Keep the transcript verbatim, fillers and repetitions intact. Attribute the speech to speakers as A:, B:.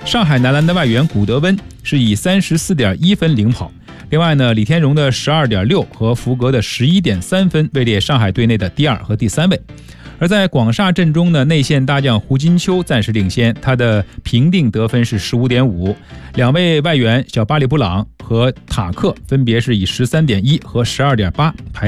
A: 上海男篮的外援古德温是以 三十四点一 分领跑。另外呢，李天荣的 十二点六 和福格的 十一点三 分位列上海队内的第二和第三位。而在广厦阵中呢，内线大将胡金秋暂时领先，他的评定得分是 十五点五， 两位外援小巴里布朗和塔克分别是以 十三点一 和 十二点八 排